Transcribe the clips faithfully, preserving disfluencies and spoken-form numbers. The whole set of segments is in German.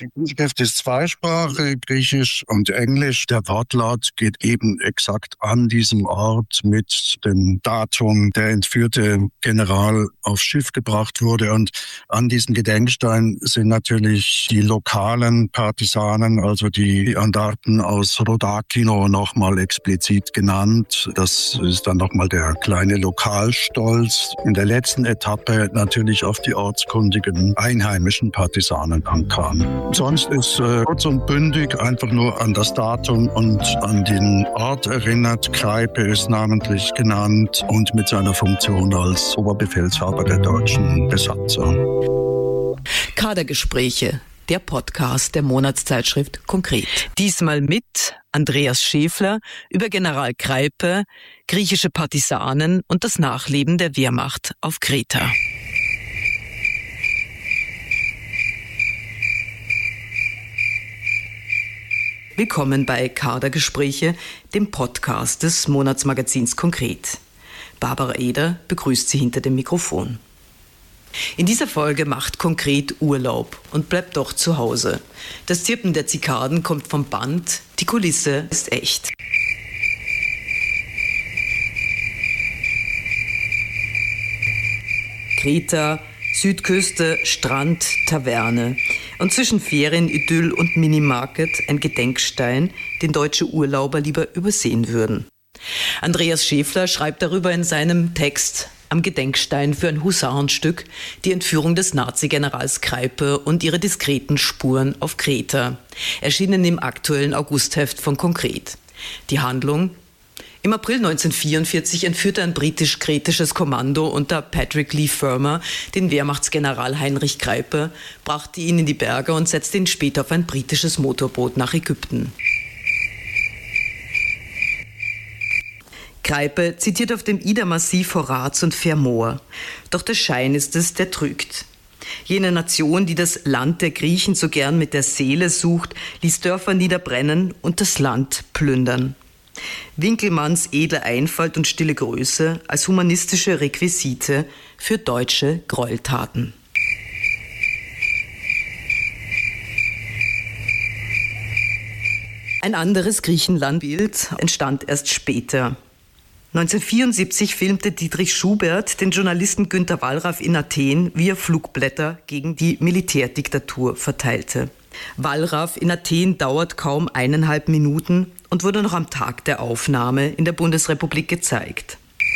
Die Inschrift ist zweisprachig, Griechisch und Englisch. Der Wortlaut geht eben exakt an diesem Ort mit dem Datum, der entführte General aufs Schiff gebracht wurde. Und an diesem Gedenkstein sind natürlich die lokalen Partisanen, also die Andarten aus Rodakino, nochmal explizit genannt. Das ist dann nochmal der kleine Lokalstolz. In der letzten Etappe natürlich auf die ortskundigen einheimischen Partisanen ankam. Sonst ist äh, kurz und bündig einfach nur an das Datum und an den Ort erinnert. Kreipe ist namentlich genannt und mit seiner Funktion als Oberbefehlshaber der deutschen Besatzer. Kadergespräche, der Podcast der Monatszeitschrift Konkret. Diesmal mit Andreas Schäfler über General Kreipe, griechische Partisanen und das Nachleben der Wehrmacht auf Kreta. Willkommen bei Kadergespräche, dem Podcast des Monatsmagazins Konkret. Barbara Eder begrüßt Sie hinter dem Mikrofon. In dieser Folge macht Konkret Urlaub und bleibt doch zu Hause. Das Zirpen der Zikaden kommt vom Band, die Kulisse ist echt. Kreta, Südküste, Strand, Taverne. Und zwischen Ferienidyll und Minimarket ein Gedenkstein, den deutsche Urlauber lieber übersehen würden. Andreas Schäfler schreibt darüber in seinem Text Am Gedenkstein für ein Husarenstück die Entführung des Nazi-Generals Kreipe und ihre diskreten Spuren auf Kreta, erschienen im aktuellen Augustheft von Konkret. Die Handlung: Im April neunzehnhundertvierundvierzig entführte ein britisch-kretisches Kommando unter Patrick Leigh Fermor den Wehrmachtsgeneral Heinrich Kreipe, brachte ihn in die Berge und setzte ihn später auf ein britisches Motorboot nach Ägypten. Kreipe zitiert auf dem Ida-Massiv Horaz und Vermoer. Doch der Schein ist es, der trügt. Jene Nation, die das Land der Griechen so gern mit der Seele sucht, ließ Dörfer niederbrennen und das Land plündern. Winkelmanns edle Einfalt und stille Größe als humanistische Requisite für deutsche Gräueltaten. Ein anderes Griechenlandbild entstand erst später. neunzehnhundertvierundsiebzig filmte Dietrich Schubert den Journalisten Günter Wallraff in Athen, wie er Flugblätter gegen die Militärdiktatur verteilte. Wallraff in Athen dauert kaum eineinhalb Minuten und wurde noch am Tag der Aufnahme in der Bundesrepublik gezeigt.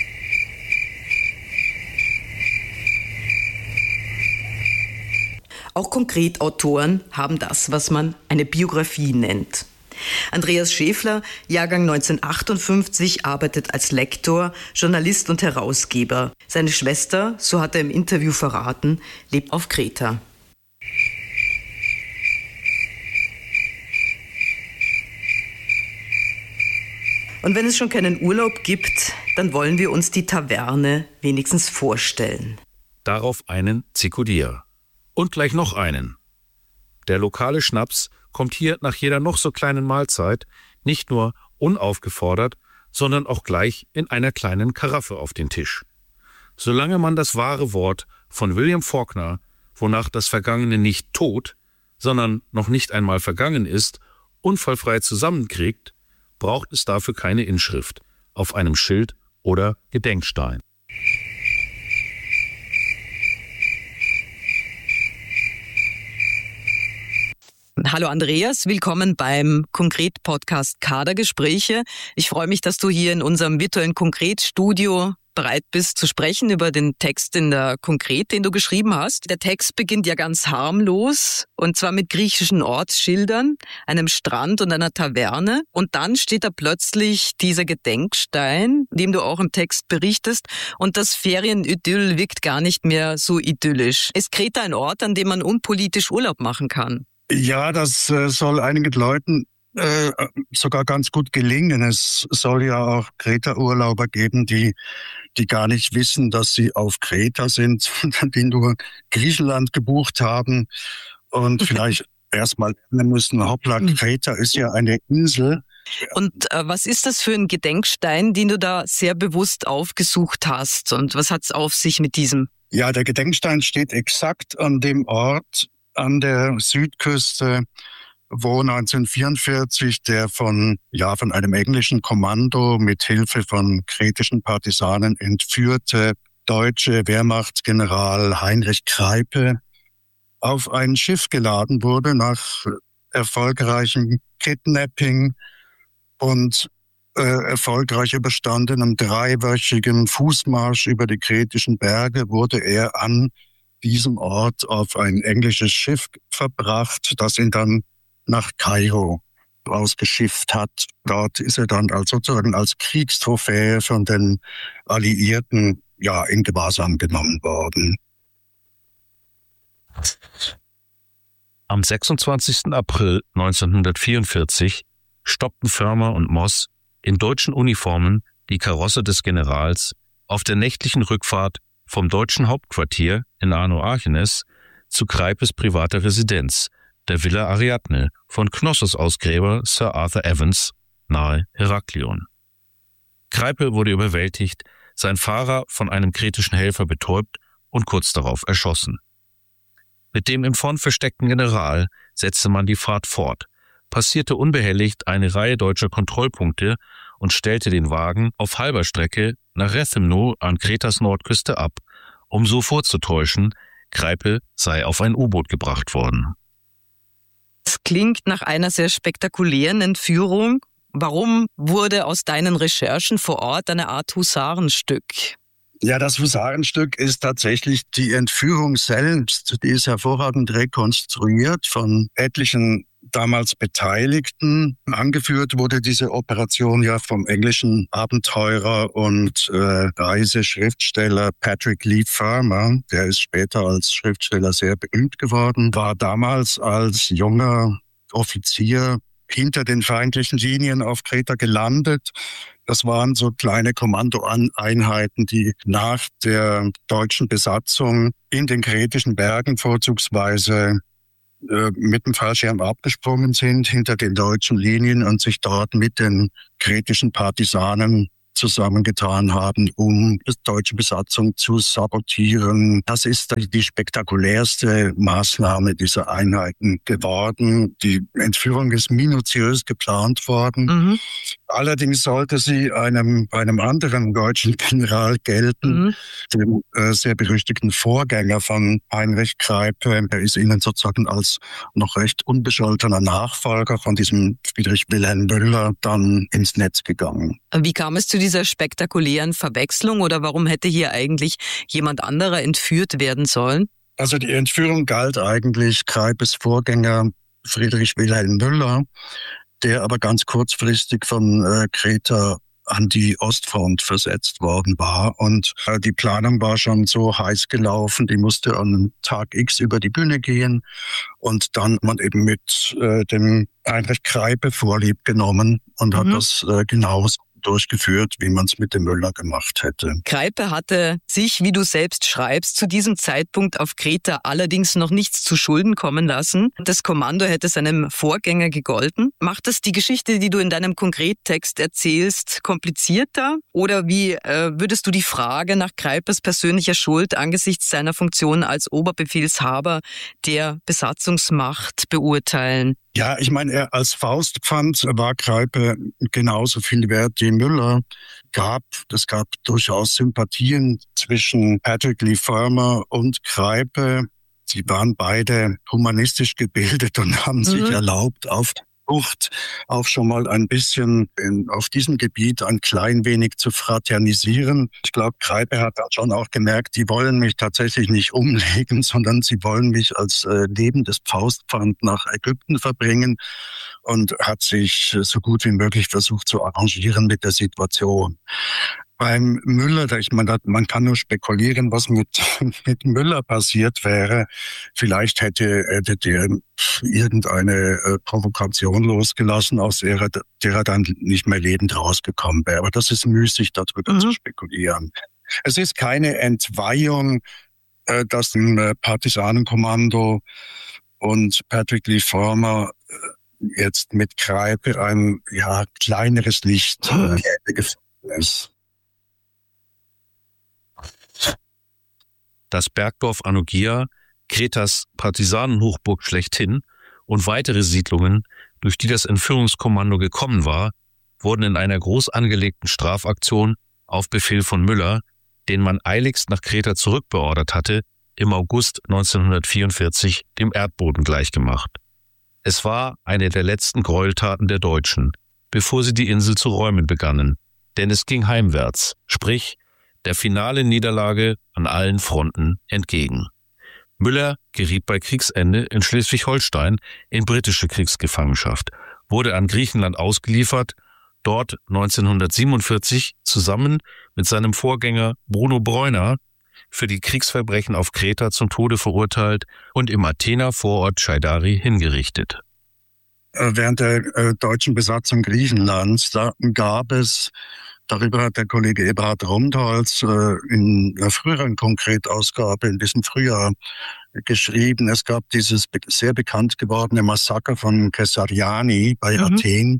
Auch Konkret-Autoren haben das, was man eine Biografie nennt. Andreas Schäfler, Jahrgang neunzehnhundertachtundfünfzig, arbeitet als Lektor, Journalist und Herausgeber. Seine Schwester, so hat er im Interview verraten, lebt auf Kreta. Und wenn es schon keinen Urlaub gibt, dann wollen wir uns die Taverne wenigstens vorstellen. Darauf einen Zikudir. Und gleich noch einen. Der lokale Schnaps kommt hier nach jeder noch so kleinen Mahlzeit nicht nur unaufgefordert, sondern auch gleich in einer kleinen Karaffe auf den Tisch. Solange man das wahre Wort von William Faulkner, wonach das Vergangene nicht tot, sondern noch nicht einmal vergangen ist, unfallfrei zusammenkriegt, braucht es dafür keine Inschrift auf einem Schild oder Gedenkstein. Hallo Andreas, willkommen beim Konkret-Podcast Kadergespräche. Ich freue mich, dass du hier in unserem virtuellen Konkret-Studio bereit bist zu sprechen über den Text in der Konkret, den du geschrieben hast. Der Text beginnt ja ganz harmlos und zwar mit griechischen Ortsschildern, einem Strand und einer Taverne. Und dann steht da plötzlich dieser Gedenkstein, dem du auch im Text berichtest. Und das Ferienidyll wirkt gar nicht mehr so idyllisch. Ist Kreta ein Ort, an dem man unpolitisch Urlaub machen kann? Ja, das äh, soll einigen Leuten äh, sogar ganz gut gelingen. Es soll ja auch Kreta-Urlauber geben, die die gar nicht wissen, dass sie auf Kreta sind, sondern die nur Griechenland gebucht haben und vielleicht erstmal lernen müssen, hoppla, Kreta ist ja eine Insel. Und äh, was ist das für ein Gedenkstein, den du da sehr bewusst aufgesucht hast? Und was hat's auf sich mit diesem? Ja, der Gedenkstein steht exakt an dem Ort, an der Südküste, wo neunzehnhundertvierundvierzig der von, ja, von einem englischen Kommando mit Hilfe von kretischen Partisanen entführte deutsche Wehrmachtsgeneral Heinrich Kreipe auf ein Schiff geladen wurde nach erfolgreichem Kidnapping und äh, erfolgreich überstandenem dreiwöchigen Fußmarsch über die kretischen Berge wurde er an diesem Ort auf ein englisches Schiff verbracht, das ihn dann nach Kairo ausgeschifft hat. Dort ist er dann als sozusagen als Kriegstrophäe von den Alliierten ja in Gewahrsam genommen worden. Am sechsundzwanzigsten April neunzehnhundertvierundvierzig stoppten Foermer und Moss in deutschen Uniformen die Karosse des Generals auf der nächtlichen Rückfahrt vom deutschen Hauptquartier in Ano-Archenes zu Kreipes privater Residenz, der Villa Ariadne von Knossos Ausgräber Sir Arthur Evans nahe Heraklion. Kreipe wurde überwältigt, sein Fahrer von einem kretischen Helfer betäubt und kurz darauf erschossen. Mit dem im Fond versteckten General setzte man die Fahrt fort, passierte unbehelligt eine Reihe deutscher Kontrollpunkte und stellte den Wagen auf halber Strecke nach Rethymno an Kretas Nordküste ab, um so vorzutäuschen, Kreipe sei auf ein U-Boot gebracht worden. Das klingt nach einer sehr spektakulären Entführung. Warum wurde aus deinen Recherchen vor Ort eine Art Husarenstück? Ja, das Husarenstück ist tatsächlich die Entführung selbst. Die ist hervorragend rekonstruiert von etlichen damals Beteiligten. Angeführt wurde diese Operation ja vom englischen Abenteurer und äh, Reiseschriftsteller Patrick Leigh-Fermor. Der ist später als Schriftsteller sehr berühmt geworden, war damals als junger Offizier hinter den feindlichen Linien auf Kreta gelandet. Das waren so kleine Kommandoeinheiten, die nach der deutschen Besatzung in den kretischen Bergen vorzugsweise äh, mit dem Fallschirm abgesprungen sind hinter den deutschen Linien und sich dort mit den kretischen Partisanen zusammengetan haben, um die deutsche Besatzung zu sabotieren. Das ist die spektakulärste Maßnahme dieser Einheiten geworden. Die Entführung ist minutiös geplant worden. Mhm. Allerdings sollte sie einem, einem anderen deutschen General gelten, mhm. dem äh, sehr berüchtigten Vorgänger von Heinrich Kreipe. Er ist ihnen sozusagen als noch recht unbescholtener Nachfolger von diesem Friedrich Wilhelm Müller dann ins Netz gegangen. Wie kam es zu dieser spektakulären Verwechslung oder warum hätte hier eigentlich jemand anderer entführt werden sollen? Also die Entführung galt eigentlich Kreipes Vorgänger Friedrich Wilhelm Müller, der aber ganz kurzfristig von äh, Kreta an die Ostfront versetzt worden war. Und äh, die Planung war schon so heiß gelaufen, die musste an Tag X über die Bühne gehen. Und dann hat man eben mit äh, dem Heinrich Kreipe Vorlieb genommen und mhm. hat das äh, genauso durchgeführt, wie man es mit dem Müller gemacht hätte. Kreipe hatte sich, wie du selbst schreibst, zu diesem Zeitpunkt auf Kreta allerdings noch nichts zu Schulden kommen lassen. Das Kommando hätte seinem Vorgänger gegolten. Macht das die Geschichte, die du in deinem Konkrettext erzählst, komplizierter? Oder wie äh, würdest du die Frage nach Kreipes persönlicher Schuld angesichts seiner Funktion als Oberbefehlshaber der Besatzungsmacht beurteilen? Ja, ich meine, er als Faustpfand war Kreipe genauso viel wert wie Müller. Gab, es gab durchaus Sympathien zwischen Patrick Leigh-Fermor und Kreipe. Sie waren beide humanistisch gebildet und haben mhm. sich erlaubt, auf der Flucht auch schon mal ein bisschen in, auf diesem Gebiet ein klein wenig zu fraternisieren. Ich glaube, Kreipe hat dann schon auch gemerkt, die wollen mich tatsächlich nicht umlegen, sondern sie wollen mich als äh, lebendes Faustpfand nach Ägypten verbringen und hat sich so gut wie möglich versucht zu arrangieren mit der Situation. Beim Müller, ich meine, man kann nur spekulieren, was mit, mit Müller passiert wäre. Vielleicht hätte, hätte der irgendeine äh, Provokation losgelassen, aus der er, der er dann nicht mehr lebend rausgekommen wäre. Aber das ist müßig, darüber mhm. zu spekulieren. Es ist keine Entweihung, äh, dass ein äh, Partisanenkommando und Patrick Leigh-Fermor äh, jetzt mit Kreipe ein ja kleineres Licht äh, gefunden ist. Das Bergdorf Anugia Kretas Partisanenhochburg schlechthin, und weitere Siedlungen, durch die das Entführungskommando gekommen war, wurden in einer groß angelegten Strafaktion auf Befehl von Müller, den man eiligst nach Kreta zurückbeordert hatte, im August neunzehnhundertvierundvierzig dem Erdboden gleichgemacht. Es war eine der letzten Gräueltaten der Deutschen, bevor sie die Insel zu räumen begannen, denn es ging heimwärts, sprich der finale Niederlage an allen Fronten entgegen. Müller geriet bei Kriegsende in Schleswig-Holstein in britische Kriegsgefangenschaft, wurde an Griechenland ausgeliefert, dort neunzehnhundertsiebenundvierzig zusammen mit seinem Vorgänger Bruno Breuner für die Kriegsverbrechen auf Kreta zum Tode verurteilt und im Athener Vorort Chaidari hingerichtet. Während der äh, deutschen Besatzung Griechenlands, da gab es, darüber hat der Kollege Eberhard Rundholz äh, in einer früheren Konkretausgabe in diesem Frühjahr geschrieben, es gab dieses be- sehr bekannt gewordene Massaker von Kessariani bei Mhm. Athen.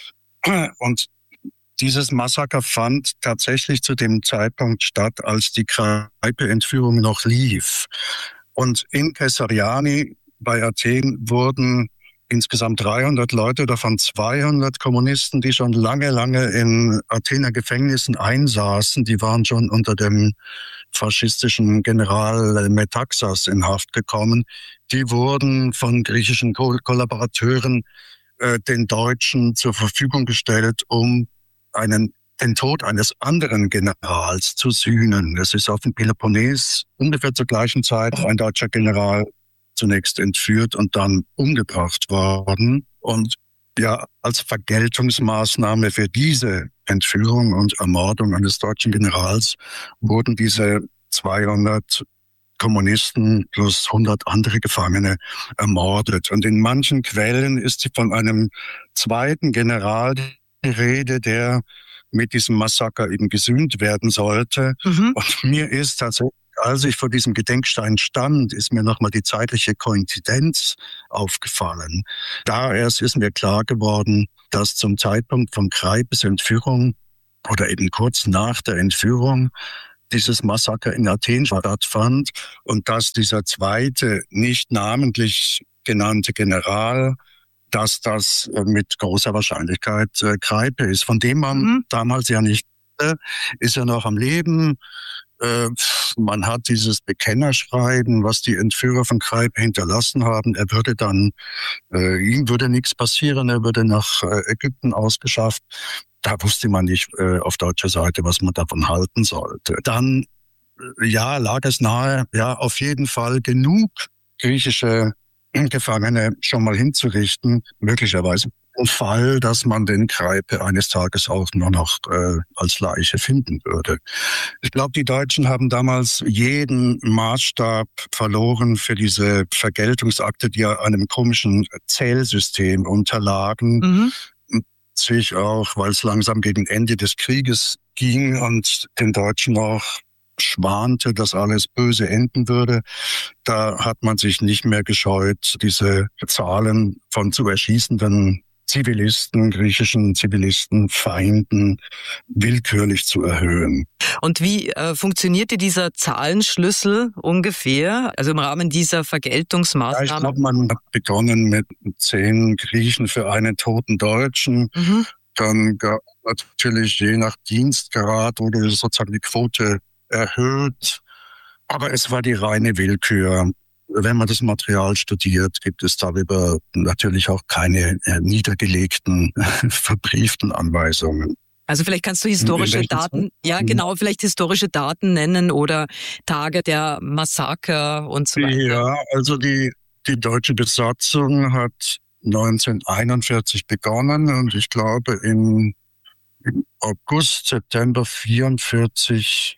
Und dieses Massaker fand tatsächlich zu dem Zeitpunkt statt, als die Kreipe-Entführung noch lief. Und in Kessariani bei Athen wurden insgesamt dreihundert Leute, davon zweihundert Kommunisten, die schon lange, lange in Athener Gefängnissen einsaßen. Die waren schon unter dem faschistischen General Metaxas in Haft gekommen. Die wurden von griechischen Ko- Kollaborateuren äh, den Deutschen zur Verfügung gestellt, um einen den Tod eines anderen Generals zu sühnen. Es ist auf dem Peloponnes ungefähr zur gleichen Zeit ein deutscher General zunächst entführt und dann umgebracht worden. Und ja, als Vergeltungsmaßnahme für diese Entführung und Ermordung eines deutschen Generals wurden diese zweihundert Kommunisten plus hundert andere Gefangene ermordet. Und in manchen Quellen ist von einem zweiten General die Rede, der mit diesem Massaker eben gesühnt werden sollte. Mhm. Und mir ist tatsächlich, als ich vor diesem Gedenkstein stand, ist mir nochmal die zeitliche Koinzidenz aufgefallen. Da erst ist mir klar geworden, dass zum Zeitpunkt von Kreipes Entführung oder eben kurz nach der Entführung dieses Massaker in Athen stattfand und dass dieser zweite, nicht namentlich genannte General, dass das äh, mit großer Wahrscheinlichkeit äh, Kreipe ist, von dem man Mhm. damals ja nicht wusste, ist er noch am Leben. Äh, man hat dieses Bekennerschreiben, was die Entführer von Kreipe hinterlassen haben. Er würde dann, äh, ihm würde nichts passieren, er würde nach äh, Ägypten ausgeschafft. Da wusste man nicht äh, auf deutscher Seite, was man davon halten sollte. Dann, äh, ja, lag es nahe, ja, auf jeden Fall genug griechische Gefangene schon mal hinzurichten, möglicherweise im Fall, dass man den Kreipe eines Tages auch nur noch äh, als Leiche finden würde. Ich glaube, die Deutschen haben damals jeden Maßstab verloren für diese Vergeltungsakte, die ja einem komischen Zählsystem unterlagen. Mhm. Sich auch, weil es langsam gegen Ende des Krieges ging und den Deutschen auch schwante, dass alles böse enden würde. Da hat man sich nicht mehr gescheut, diese Zahlen von zu erschießenden Zivilisten, griechischen Zivilisten, Feinden willkürlich zu erhöhen. Und wie äh, funktionierte dieser Zahlenschlüssel ungefähr, also im Rahmen dieser Ja, ich Vergeltungsmaßnahmen? glaube, man hat begonnen mit zehn Griechen für einen toten Deutschen. Mhm. Dann gab es natürlich je nach Dienstgrad wurde sozusagen die Quote erhöht. Aber es war die reine Willkür. Wenn man das Material studiert, gibt es darüber natürlich auch keine äh, niedergelegten, verbrieften Anweisungen. Also vielleicht kannst du historische welchen Daten, Zeit? ja genau, vielleicht historische Daten nennen oder Tage der Massaker und so weiter. Ja, also die, die deutsche Besatzung hat neunzehnhunderteinundvierzig begonnen und ich glaube im, im August, September vierundvierzig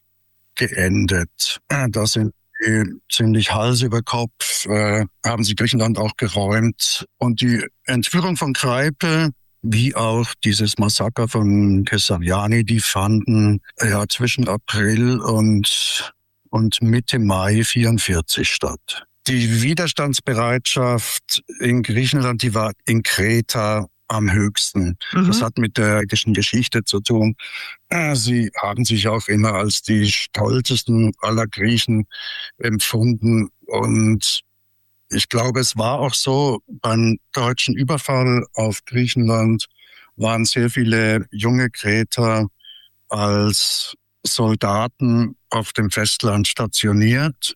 geendet. Da sind die ziemlich Hals über Kopf, äh, haben sie Griechenland auch geräumt. Und die Entführung von Kreipe, wie auch dieses Massaker von Kessariani, die fanden ja zwischen April und, und Mitte Mai vierundvierzig statt. Die Widerstandsbereitschaft in Griechenland, die war in Kreta am höchsten. Mhm. Das hat mit der griechischen Geschichte zu tun. Sie haben sich auch immer als die stolzesten aller Griechen empfunden. Und ich glaube, es war auch so, beim deutschen Überfall auf Griechenland waren sehr viele junge Kreter als Soldaten auf dem Festland stationiert.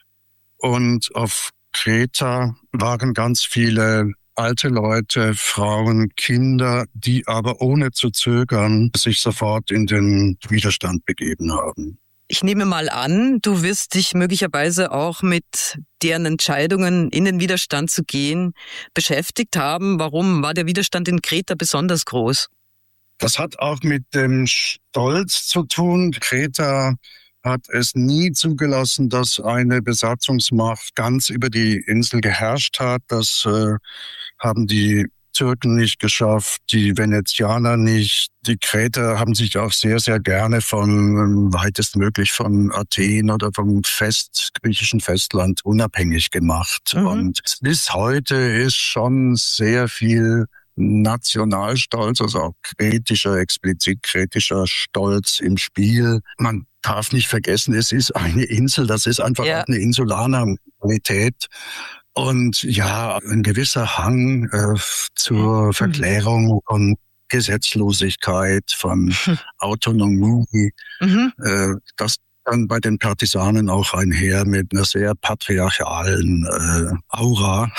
Und auf Kreta waren ganz viele alte Leute, Frauen, Kinder, die aber ohne zu zögern sich sofort in den Widerstand begeben haben. Ich nehme mal an, du wirst dich möglicherweise auch mit deren Entscheidungen, in den Widerstand zu gehen, beschäftigt haben. Warum war der Widerstand in Kreta besonders groß? Das hat auch mit dem Stolz zu tun. Kreta hat es nie zugelassen, dass eine Besatzungsmacht ganz über die Insel geherrscht hat. Das äh, haben die Türken nicht geschafft, die Venezianer nicht. Die Kreter haben sich auch sehr, sehr gerne von weitestmöglich von Athen oder vom Fest, griechischen Festland unabhängig gemacht. Mhm. Und bis heute ist schon sehr viel Nationalstolz, also auch kretischer, explizit kretischer Stolz im Spiel. Man darf nicht vergessen, es ist eine Insel, das ist einfach ja. auch eine Insulaner-Qualität. Und ja, ein gewisser Hang äh, zur Verklärung von Gesetzlosigkeit, von Autonomie, mhm. äh, das dann bei den Partisanen auch einher mit einer sehr patriarchalen äh, Aura.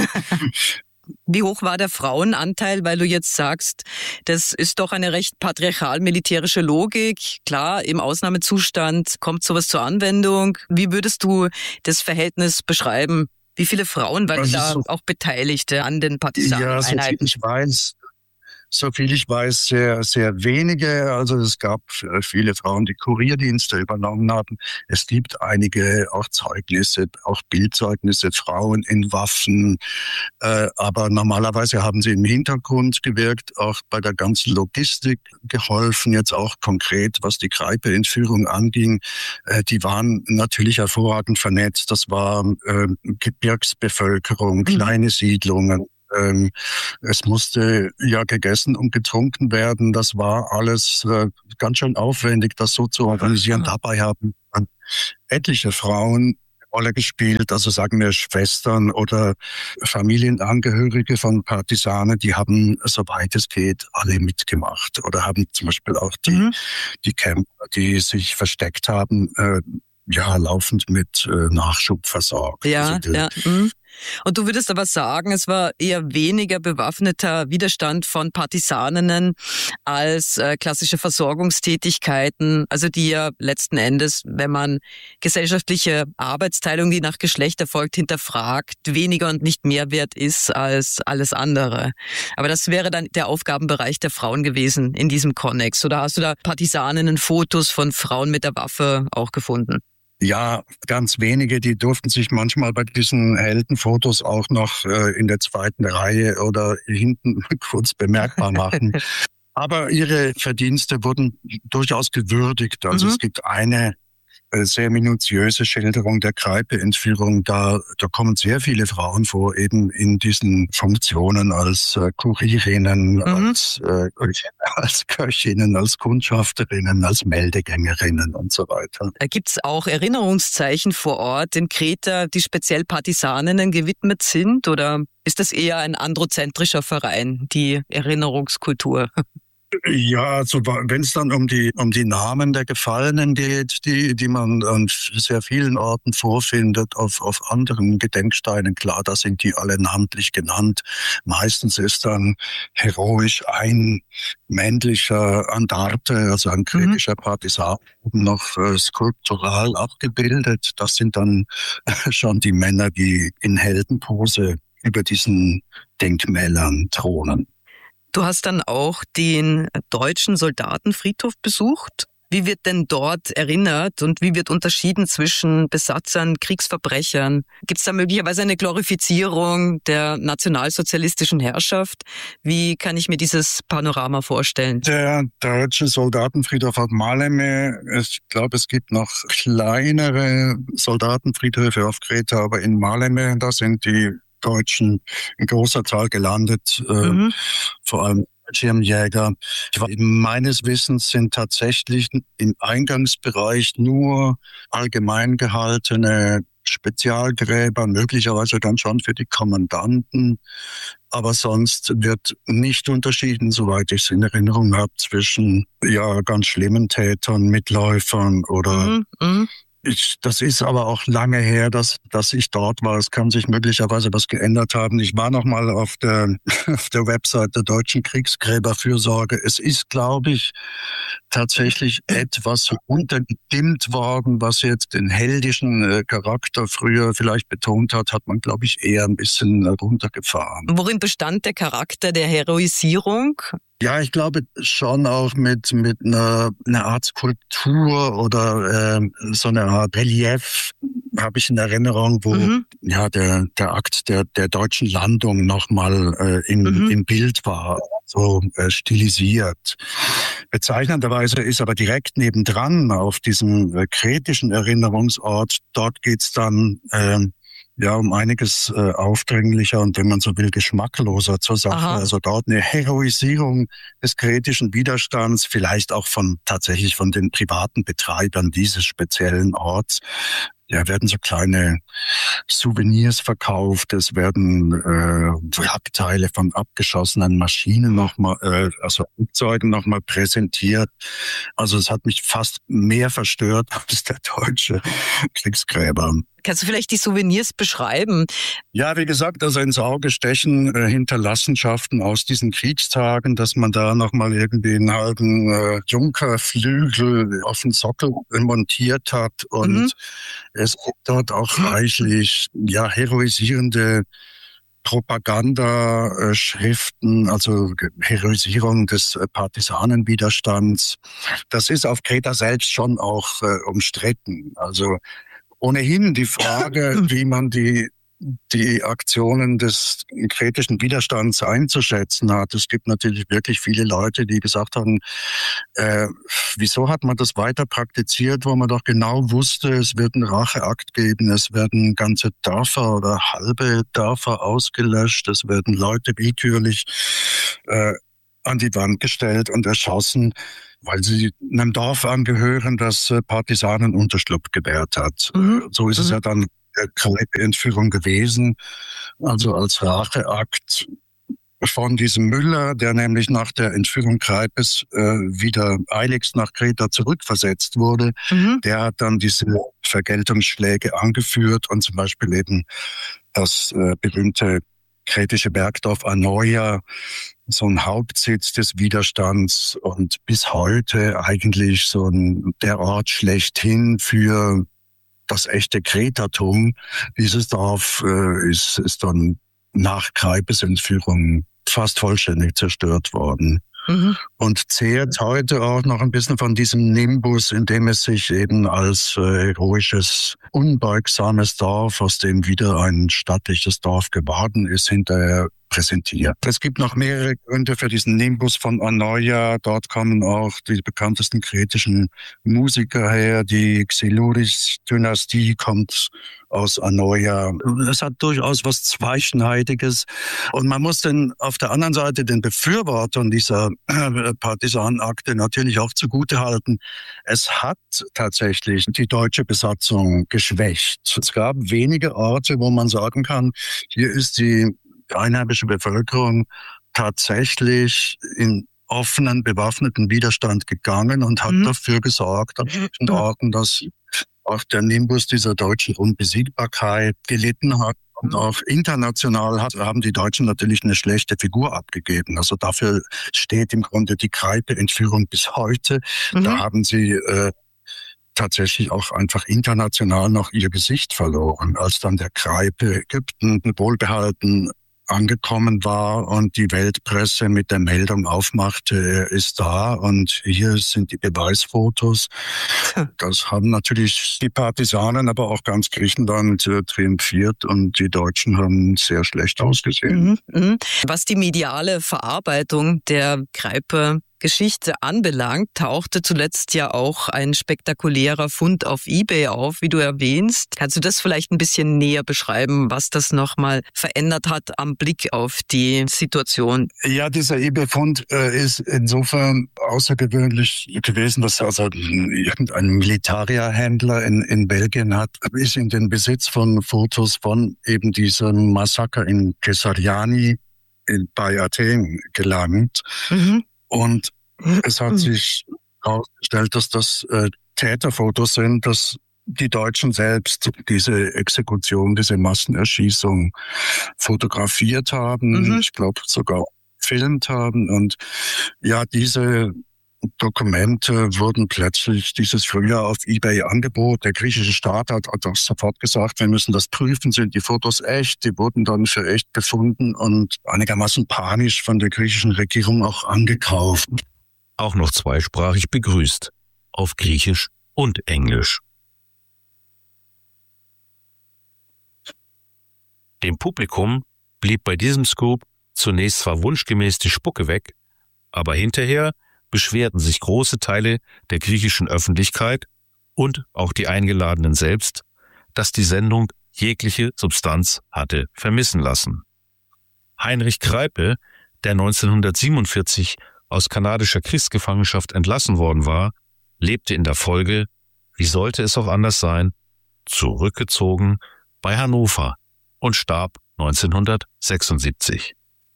Wie hoch war der Frauenanteil, weil du jetzt sagst, das ist doch eine recht patriarchal-militärische Logik. Klar, im Ausnahmezustand kommt sowas zur Anwendung. Wie würdest du das Verhältnis beschreiben? Wie viele Frauen waren also da so, auch Beteiligte an den Partisaneneinheiten? Ja, so viel ich weiß, so viel ich weiß, sehr, sehr wenige. Also es gab viele Frauen, die Kurierdienste übernommen haben. Es gibt einige auch Zeugnisse, auch Bildzeugnisse, Frauen in Waffen. Äh, aber normalerweise haben sie im Hintergrund gewirkt, auch bei der ganzen Logistik geholfen. Jetzt auch konkret, was die Kreipe-Entführung anging. Äh, die waren natürlich hervorragend vernetzt. Das war äh, Gebirgsbevölkerung, mhm. kleine Siedlungen. Es musste ja gegessen und getrunken werden. Das war alles äh, ganz schön aufwendig, das so zu organisieren. Dabei haben etliche Frauen eine Rolle gespielt, also sagen wir Schwestern oder Familienangehörige von Partisanen, die haben, soweit es geht, alle mitgemacht. Oder haben zum Beispiel auch die, mhm. die Camper, die sich versteckt haben, äh, ja, laufend mit äh, Nachschub versorgt. Ja, also die, ja. Mhm. Und du würdest aber sagen, es war eher weniger bewaffneter Widerstand von Partisaninnen als äh, klassische Versorgungstätigkeiten, also die ja letzten Endes, wenn man gesellschaftliche Arbeitsteilung, die nach Geschlecht erfolgt, hinterfragt, weniger und nicht mehr wert ist als alles andere. Aber das wäre dann der Aufgabenbereich der Frauen gewesen in diesem Konnex. Oder hast du da Partisaninnen-Fotos von Frauen mit der Waffe auch gefunden? Ja, ganz wenige, die durften sich manchmal bei diesen Heldenfotos auch noch äh, in der zweiten Reihe oder hinten kurz bemerkbar machen. Aber ihre Verdienste wurden durchaus gewürdigt. Also mhm. es gibt eine äh, sehr minutiöse Schilderung der Kreipe-Entführung. Da, da kommen sehr viele Frauen vor, eben in diesen Funktionen als äh, Kurierinnen, mhm. als, äh, als Köchinnen, als Kundschafterinnen, als Meldegängerinnen und so weiter. Gibt es auch Erinnerungszeichen vor Ort in Kreta, die speziell Partisaninnen gewidmet sind? Oder ist das eher ein androzentrischer Verein, die Erinnerungskultur? Ja, also wenn es dann um die um die Namen der Gefallenen geht, die die man an sehr vielen Orten vorfindet, auf auf anderen Gedenksteinen, klar, da sind die alle namentlich genannt. Meistens ist dann heroisch ein männlicher Andarte, also ein kretischer mhm. Partisan, noch äh, skulptural abgebildet. Das sind dann schon die Männer, die in Heldenpose über diesen Denkmälern thronen. Du hast dann auch den deutschen Soldatenfriedhof besucht. Wie wird denn dort erinnert und wie wird unterschieden zwischen Besatzern, Kriegsverbrechern? Gibt es da möglicherweise eine Glorifizierung der nationalsozialistischen Herrschaft? Wie kann ich mir dieses Panorama vorstellen? Der deutsche Soldatenfriedhof hat Maleme. Ich glaube, es gibt noch kleinere Soldatenfriedhöfe auf Kreta, aber in Maleme, da sind die Deutschen ein großer Teil gelandet, äh, Mhm. vor allem Schirmjäger. Meines Wissens sind tatsächlich im Eingangsbereich nur allgemein gehaltene Spezialgräber, möglicherweise dann schon für die Kommandanten. Aber sonst wird nicht unterschieden, soweit ich es in Erinnerung habe, zwischen ja ganz schlimmen Tätern, Mitläufern oder Mhm. Mhm. ich, das ist aber auch lange her, dass, dass ich dort war. Es kann sich möglicherweise was geändert haben. Ich war noch mal auf der, auf der Website der Deutschen Kriegsgräberfürsorge. Es ist, glaube ich, tatsächlich etwas untergedimmt worden, was jetzt den heldischen äh, Charakter früher vielleicht betont hat, hat man, glaube ich, eher ein bisschen runtergefahren. Worin bestand der Charakter der Heroisierung? Ja, ich glaube schon auch mit mit einer, einer Art Skulptur oder äh, so eine Art Relief habe ich in Erinnerung, wo Mhm. ja der der Akt der der deutschen Landung nochmal äh, im Mhm. im Bild war, so äh, stilisiert. Bezeichnenderweise ist aber direkt nebendran auf diesem äh, kretischen Erinnerungsort, dort geht's dann äh, ja um einiges äh, aufdringlicher und, wenn man so will, geschmackloser zur Sache. Aha. Also dort eine Heroisierung des kretischen Widerstands, vielleicht auch von tatsächlich von den privaten Betreibern dieses speziellen Orts. Ja, werden so kleine Souvenirs verkauft, es werden äh, Wrackteile von abgeschossenen Maschinen nochmal, äh, also Flugzeugen nochmal präsentiert. Also es hat mich fast mehr verstört als der deutsche Kriegsgräber. Kannst du vielleicht die Souvenirs beschreiben? Ja, wie gesagt, also ins Auge stechen äh, Hinterlassenschaften aus diesen Kriegstagen, dass man da nochmal irgendwie einen halben äh, Junkerflügel auf den Sockel montiert hat und Mhm. es gibt dort auch reichlich ja heroisierende Propagandaschriften, also Heroisierung des Partisanenwiderstands. Das ist auf Kreta selbst schon auch äh, umstritten. Also ohnehin die Frage, wie man die die Aktionen des kretischen Widerstands einzuschätzen hat. Es gibt natürlich wirklich viele Leute, die gesagt haben, äh, wieso hat man das weiter praktiziert, wo man doch genau wusste, es wird einen Racheakt geben, es werden ganze Dörfer oder halbe Dörfer ausgelöscht, es werden Leute willkürlich äh, an die Wand gestellt und erschossen, weil sie einem Dorf angehören, das Partisanen Unterschlupf gewährt hat. Mhm. So ist es Mhm. ja dann der Kreipe-Entführung gewesen, also als Racheakt von diesem Müller, der nämlich nach der Entführung Kreipes äh, wieder eiligst nach Kreta zurückversetzt wurde. Mhm. Der hat dann diese Vergeltungsschläge angeführt und zum Beispiel eben das äh, berühmte kretische Bergdorf Anoia, so ein Hauptsitz des Widerstands und bis heute eigentlich so ein, der Ort schlechthin für das echte Kretatum. Dieses Dorf äh, ist, ist dann nach Kreipes Entführung fast vollständig zerstört worden. Mhm. Und zehrt heute auch noch ein bisschen von diesem Nimbus, in dem es sich eben als äh, heroisches, unbeugsames Dorf, aus dem wieder ein stattliches Dorf geworden ist, hinterher präsentiert. Es gibt noch mehrere Gründe für diesen Nimbus von Anoia. Dort kommen auch die bekanntesten kretischen Musiker her. Die Xylouris-Dynastie kommt aus Anoia. Es hat durchaus was Zweischneidiges. Und man muss dann auf der anderen Seite den Befürwortern dieser äh, Partisanenakte natürlich auch zugutehalten. Es hat tatsächlich die deutsche Besatzung geschwächt. Es gab wenige Orte, wo man sagen kann, hier ist die einheimische Bevölkerung tatsächlich in offenen, bewaffneten Widerstand gegangen und hat Mhm. dafür gesorgt, an bestimmten Orten, dass auch der Nimbus dieser deutschen Unbesiegbarkeit gelitten hat. Und auch international hat, haben die Deutschen natürlich eine schlechte Figur abgegeben. Also dafür steht im Grunde die Kreipe-Entführung bis heute. Mhm. Da haben sie äh, tatsächlich auch einfach international noch ihr Gesicht verloren, als dann der Kreipe Ägypten wohlbehalten angekommen war und die Weltpresse mit der Meldung aufmachte, er ist da und hier sind die Beweisfotos. Das haben natürlich die Partisanen, aber auch ganz Griechenland äh, triumphiert und die Deutschen haben sehr schlecht ausgesehen. Mhm. Mhm. Was die mediale Verarbeitung der Kreipe Geschichte anbelangt, tauchte zuletzt ja auch ein spektakulärer Fund auf eBay auf, wie du erwähnst. Kannst du das vielleicht ein bisschen näher beschreiben, was das nochmal verändert hat am Blick auf die Situation? Ja, dieser eBay-Fund äh, ist insofern außergewöhnlich gewesen, dass also irgendein Militaria-Händler in, in Belgien hat, ist in den Besitz von Fotos von eben diesem Massaker in Kesariani in, bei Athen gelangt. Mhm. Und es hat sich herausgestellt, dass das äh, Täterfotos sind, dass die Deutschen selbst diese Exekution, diese Massenerschießung fotografiert haben, mhm. ich glaube sogar gefilmt haben. Und ja, diese Dokumente wurden plötzlich dieses Frühjahr auf eBay angeboten. Der griechische Staat hat, hat auch sofort gesagt, wir müssen das prüfen, sind die Fotos echt? Die wurden dann für echt befunden und einigermaßen panisch von der griechischen Regierung auch angekauft. Auch noch zweisprachig begrüßt, auf Griechisch und Englisch. Dem Publikum blieb bei diesem Scoop zunächst zwar wunschgemäß die Spucke weg, aber hinterher beschwerten sich große Teile der griechischen Öffentlichkeit und auch die Eingeladenen selbst, dass die Sendung jegliche Substanz hatte vermissen lassen. Heinrich Kreipe, der neunzehnhundertsiebenundvierzig aus kanadischer Kriegsgefangenschaft entlassen worden war, lebte in der Folge, wie sollte es auch anders sein, zurückgezogen bei Hannover und starb neunzehnhundertsechsundsiebzig.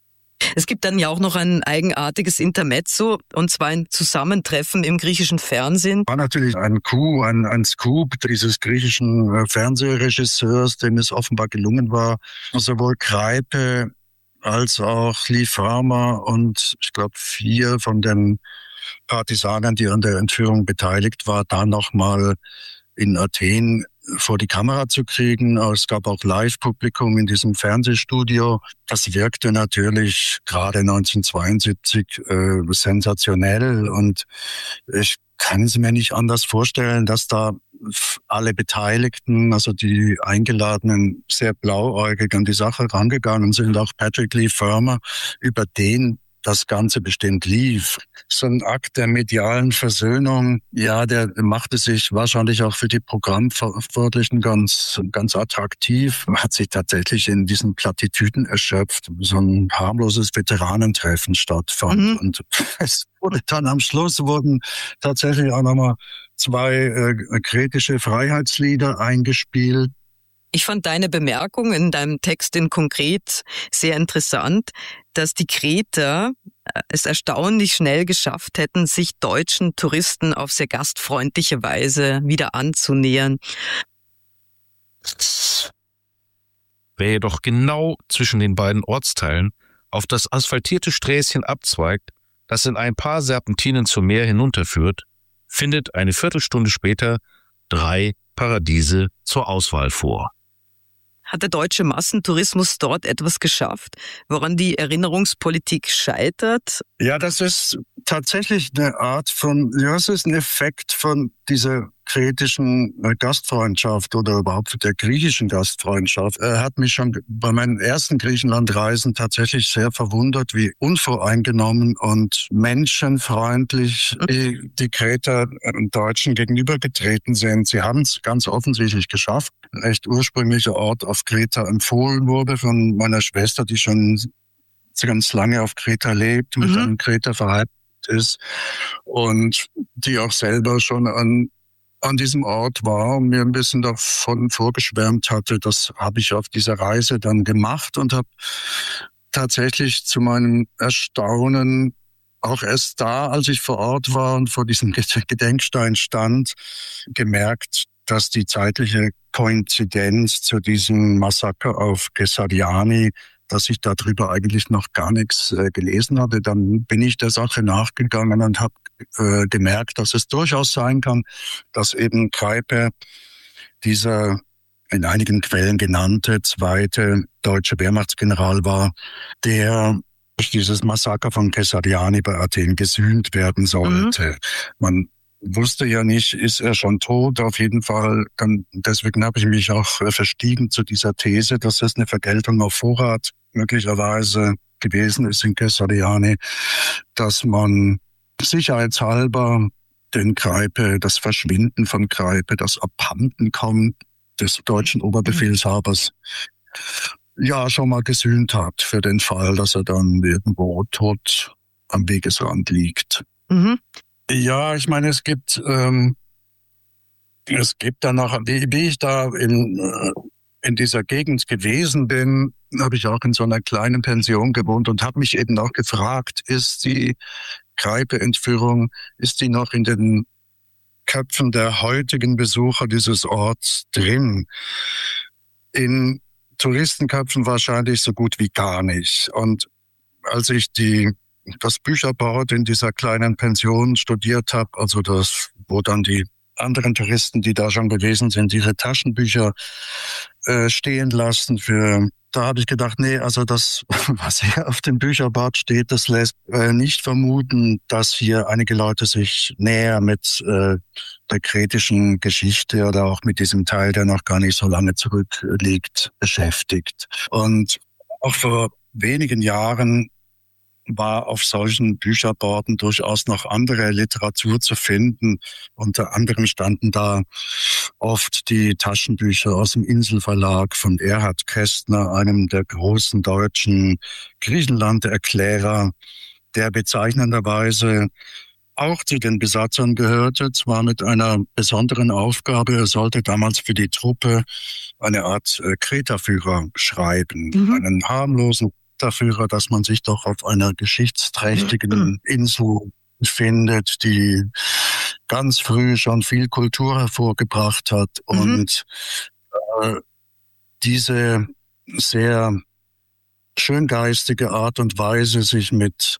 Es gibt dann ja auch noch ein eigenartiges Intermezzo, und zwar ein Zusammentreffen im griechischen Fernsehen. War natürlich ein Coup, ein, ein Scoop dieses griechischen Fernsehregisseurs, dem es offenbar gelungen war, sowohl Kreipe als auch Lee Farmer und ich glaube vier von den Partisanen, die an der Entführung beteiligt waren, da nochmal in Athen vor die Kamera zu kriegen. Es gab auch Live-Publikum in diesem Fernsehstudio. Das wirkte natürlich gerade neunzehnhundertzweiundsiebzig äh, sensationell und ich kann es mir nicht anders vorstellen, dass da alle Beteiligten, also die Eingeladenen, sehr blauäugig an die Sache rangegangen sind. Auch Patrick Leigh Fermor, über den das Ganze bestimmt lief. So ein Akt der medialen Versöhnung, ja, der machte sich wahrscheinlich auch für die Programmverantwortlichen ganz, ganz attraktiv. Hat sich tatsächlich in diesen Plattitüden erschöpft. So ein harmloses Veteranentreffen stattfand. Mhm. Und es wurde dann am Schluss wurden tatsächlich auch nochmal zwei äh, kretische Freiheitslieder eingespielt. Ich fand deine Bemerkung in deinem Text in Konkret sehr interessant, dass die Kreter es erstaunlich schnell geschafft hätten, sich deutschen Touristen auf sehr gastfreundliche Weise wieder anzunähern. Wer jedoch genau zwischen den beiden Ortsteilen auf das asphaltierte Sträßchen abzweigt, das in ein paar Serpentinen zum Meer hinunterführt, findet eine Viertelstunde später drei Paradiese zur Auswahl vor. Hat der deutsche Massentourismus dort etwas geschafft, woran die Erinnerungspolitik scheitert? Ja, das ist tatsächlich eine Art von, ja, es ist ein Effekt von dieser kretischen Gastfreundschaft oder überhaupt der griechischen Gastfreundschaft. Er hat mich schon bei meinen ersten Griechenlandreisen tatsächlich sehr verwundert, wie unvoreingenommen und menschenfreundlich die, die Kreter und Deutschen gegenübergetreten sind. Sie haben es ganz offensichtlich geschafft. Ein echt ursprünglicher Ort auf Kreta empfohlen wurde von meiner Schwester, die schon ganz lange auf Kreta lebt, mit mhm. einem Kreter verheiratet ist und die auch selber schon an an diesem Ort war und mir ein bisschen davon vorgeschwärmt hatte. Das habe ich auf dieser Reise dann gemacht und habe tatsächlich zu meinem Erstaunen auch erst da, als ich vor Ort war und vor diesem Gedenkstein stand, gemerkt, dass die zeitliche Koinzidenz zu diesem Massaker auf Kesariani, dass ich darüber eigentlich noch gar nichts äh, gelesen hatte. Dann bin ich der Sache nachgegangen und habe äh, gemerkt, dass es durchaus sein kann, dass eben Kreipe, dieser in einigen Quellen genannte zweite deutsche Wehrmachtsgeneral war, der durch dieses Massaker von Kesariani bei Athen gesühnt werden sollte. Mhm. Man wusste ja nicht, ist er schon tot? Auf jeden Fall. Dann, deswegen habe ich mich auch verstiegen zu dieser These, dass es eine Vergeltung auf Vorrat möglicherweise gewesen ist in Kesariani, dass man sicherheitshalber den Kreipe, das Verschwinden von Kreipe, das Abhandenkommen des deutschen Oberbefehlshabers, ja, schon mal gesühnt hat für den Fall, dass er dann irgendwo tot am Wegesrand liegt. Mhm. Ja, ich meine, es gibt, ähm, es gibt danach, wie, wie ich da in, äh, in dieser Gegend gewesen bin, habe ich auch in so einer kleinen Pension gewohnt und habe mich eben auch gefragt, ist die Kreipe-Entführung, ist die noch in den Köpfen der heutigen Besucher dieses Orts drin? In Touristenköpfen wahrscheinlich so gut wie gar nicht. Und als ich die, das Bücherboard in dieser kleinen Pension studiert habe, also das, wo dann die anderen Touristen, die da schon gewesen sind, ihre Taschenbücher äh, stehen lassen für, da habe ich gedacht, nee, also das, was hier auf dem Bücherbord steht, das lässt äh, nicht vermuten, dass hier einige Leute sich näher mit äh, der kretischen Geschichte oder auch mit diesem Teil, der noch gar nicht so lange zurückliegt, beschäftigt. Und auch vor wenigen Jahren war auf solchen Bücherborden durchaus noch andere Literatur zu finden. Unter anderem standen da oft die Taschenbücher aus dem Inselverlag von Erhard Kästner, einem der großen deutschen Griechenland-Erklärer, der bezeichnenderweise auch zu den Besatzern gehörte, zwar mit einer besonderen Aufgabe. Er sollte damals für die Truppe eine Art äh, Kreta-Führer schreiben, mhm. einen harmlosen Kreta-Führer, dass man sich doch auf einer geschichtsträchtigen Insel findet, die ganz früh schon viel Kultur hervorgebracht hat. Mhm. Und äh, diese sehr schöngeistige Art und Weise, sich mit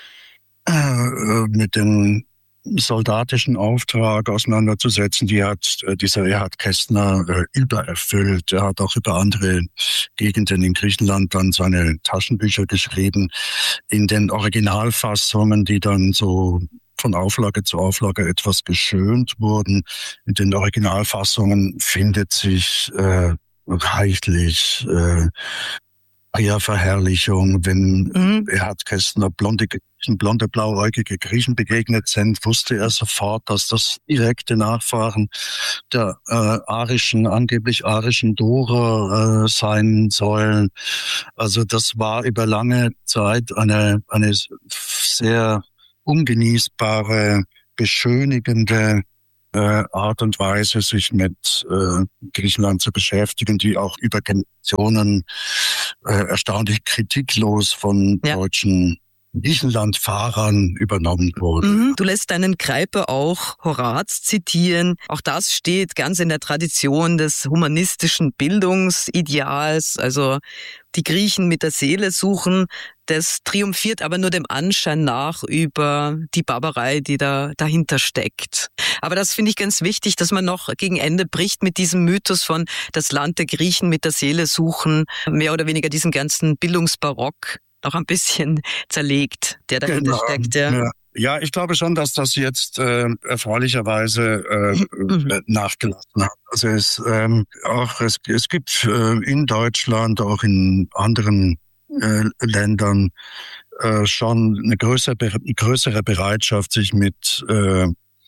mit dem soldatischen Auftrag auseinanderzusetzen, die hat dieser Erhard Kästner äh, übererfüllt. Er hat auch über andere Gegenden in Griechenland dann seine Taschenbücher geschrieben, in den Originalfassungen, die dann so von Auflage zu Auflage etwas geschönt wurden. In den Originalfassungen findet sich äh, reichlich äh, ja, Verherrlichung, wenn mhm. Erhard Kästner blonde Griechen, blonde, blauäugige Griechen begegnet sind, wusste er sofort, dass das direkte Nachfahren der äh, arischen, angeblich arischen Dorer äh, sein sollen. Also das war über lange Zeit eine, eine sehr ungenießbare, beschönigende Äh, Art und Weise, sich mit äh, Griechenland zu beschäftigen, die auch über Generationen äh, erstaunlich kritiklos von ja. deutschen Griechenland-Fahrern übernommen wurde. Mhm. Du lässt deinen Kreipe auch Horaz zitieren. Auch das steht ganz in der Tradition des humanistischen Bildungsideals. Also die Griechen mit der Seele suchen. Das triumphiert aber nur dem Anschein nach über die Barbarei, die da dahinter steckt. Aber das finde ich ganz wichtig, dass man noch gegen Ende bricht mit diesem Mythos von das Land der Griechen mit der Seele suchen, mehr oder weniger diesen ganzen Bildungsbarock noch ein bisschen zerlegt, der dahinter genau. steckt. Ja. Ja. Ja, ich glaube schon, dass das jetzt äh, erfreulicherweise äh, mhm. nachgelassen hat. Also es ähm, auch es, es gibt äh, in Deutschland, auch in anderen äh, Ländern äh, schon eine größere, größere Bereitschaft, sich mit äh,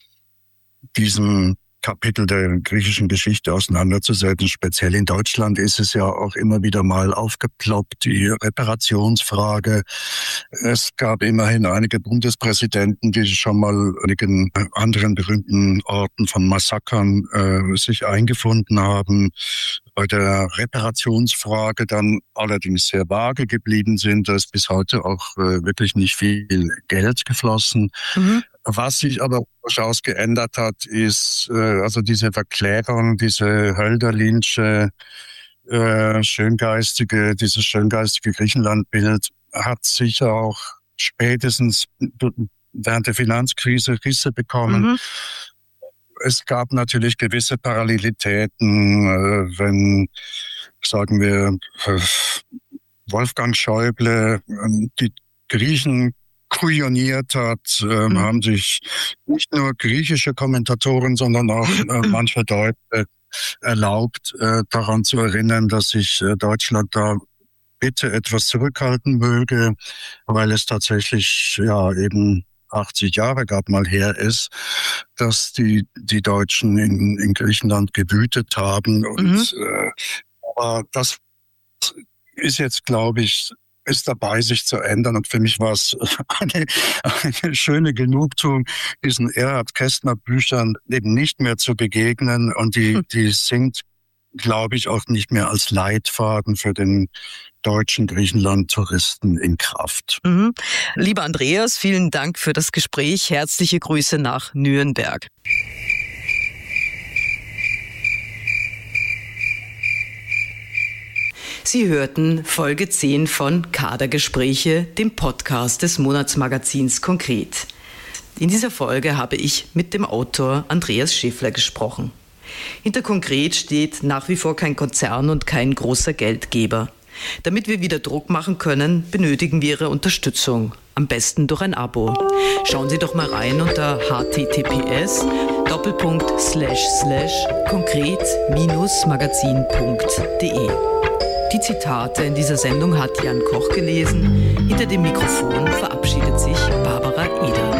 diesem Kapitel der griechischen Geschichte auseinanderzusetzen. Speziell in Deutschland ist es ja auch immer wieder mal aufgeploppt, die Reparationsfrage. Es gab immerhin einige Bundespräsidenten, die schon mal einigen anderen berühmten Orten von Massakern äh, sich eingefunden haben. Bei der Reparationsfrage dann allerdings sehr vage geblieben sind. Da ist bis heute auch äh, wirklich nicht viel Geld geflossen. Mhm. Was sich aber durchaus geändert hat, ist äh, also diese Verklärung, diese Hölderlinsche, äh, schöngeistige, dieses schöngeistige Griechenlandbild hat sicher auch spätestens während der Finanzkrise Risse bekommen. Mhm. Es gab natürlich gewisse Parallelitäten, äh, wenn, sagen wir, äh, Wolfgang Schäuble äh, die Griechen kujoniert hat, äh, mhm. haben sich nicht nur griechische Kommentatoren, sondern auch äh, manche Deutsche erlaubt, äh, daran zu erinnern, dass sich äh, Deutschland da bitte etwas zurückhalten möge, weil es tatsächlich ja eben achtzig Jahre gerade mal her ist, dass die, die Deutschen in, in Griechenland gewütet haben. Und Mhm. äh, aber das ist jetzt, glaube ich, ist dabei, sich zu ändern. Und für mich war es eine, eine schöne Genugtuung, diesen Erhard Kästner Büchern eben nicht mehr zu begegnen. Und die, die sind, glaube ich, auch nicht mehr als Leitfaden für den deutschen Griechenland-Touristen in Kraft. Mhm. Lieber Andreas, vielen Dank für das Gespräch. Herzliche Grüße nach Nürnberg. Sie hörten Folge zehn von Kadergespräche, dem Podcast des Monatsmagazins Konkret. In dieser Folge habe ich mit dem Autor Andreas Schiffler gesprochen. Hinter Konkret steht nach wie vor kein Konzern und kein großer Geldgeber. Damit wir wieder Druck machen können, benötigen wir Ihre Unterstützung. Am besten durch ein Abo. Schauen Sie doch mal rein unter h t t p s doppelpunkt slash slash konkret magazin punkt d e. Die Zitate in dieser Sendung hat Jan Koch gelesen. Hinter dem Mikrofon verabschiedet sich Barbara Eder.